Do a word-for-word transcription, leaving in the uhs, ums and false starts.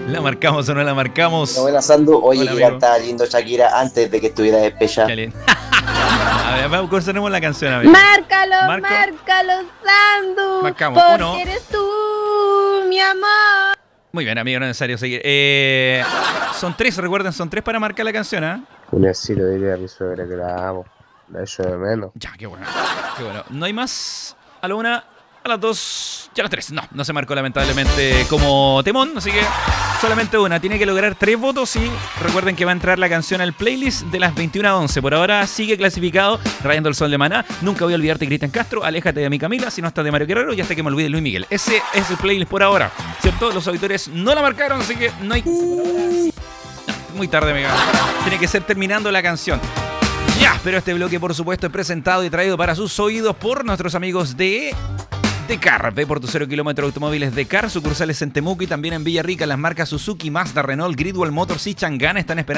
¿La marcamos o no la marcamos? Buenas, Sandu. Oye, Hola, que amigo. cantaba lindo Shakira antes de que estuviera despechada. Qué lindo. A ver, vamos, concentremos la canción, a ver. Márcalo, Marco. márcalo, Sandu. Marcamos, Porque uno. eres tú, mi amor. Muy bien, amigo, no es necesario seguir. Eh, son tres, recuerden, son tres para marcar la canción, ¿ah? Una sí lo diría a mi suegra que la amo. La echo de menos. Ya, qué bueno. Qué bueno. No hay más. A la una, a las dos y a las tres. No, no se marcó lamentablemente como temón, así que solamente una. Tiene que lograr tres votos y recuerden que va a entrar la canción al playlist de las veintiuna a once. Por ahora sigue clasificado Rayando el Sol de Maná, Nunca voy a olvidarte, Cristian Castro, Aléjate de mi Camila, Si no estás de Mario Guerrero y Hasta que me olvide Luis Miguel. Ese es el playlist por ahora, ¿cierto? Los auditores no la marcaron, así que no hay... No, muy tarde, amiga. Tiene que ser terminando la canción. Ya, pero este bloque, por supuesto, es presentado y traído para sus oídos por nuestros amigos de... de Car. Ve por tu cero kilómetro automóviles de Car, sucursales en Temuco y también en Villarrica. Las marcas Suzuki, Mazda, Renault, Gridwell Motors y Changana están esperando